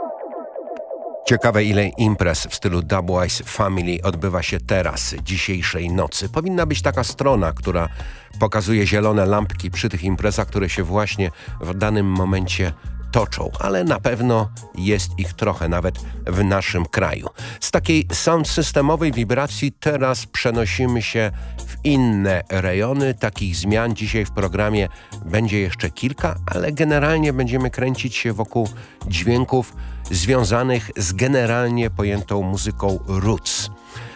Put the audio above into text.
Ciekawe, ile imprez w stylu Dubwise Family odbywa się teraz, dzisiejszej nocy. Powinna być taka strona, która pokazuje zielone lampki przy tych imprezach, które się właśnie w danym momencie toczą, ale na pewno jest ich trochę nawet w naszym kraju. Z takiej sound systemowej wibracji teraz przenosimy się w inne rejony. Takich zmian dzisiaj w programie będzie jeszcze kilka, ale generalnie będziemy kręcić się wokół dźwięków związanych z generalnie pojętą muzyką roots.